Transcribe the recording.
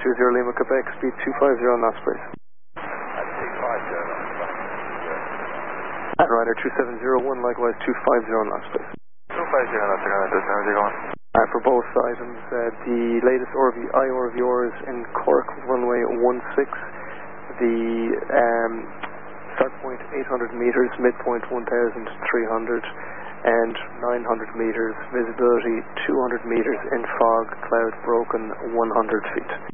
20 Lima Quebec, speed 250 knots, please. At 250 knots, And Ryder 2701, likewise 250 knots, please. 250 knots, how's it going? For both items, the latest IOR of yours in Cork, runway 16, the start point 800 meters, midpoint 1,300, and 900 meters, visibility 200 meters in fog, cloud broken 100 feet.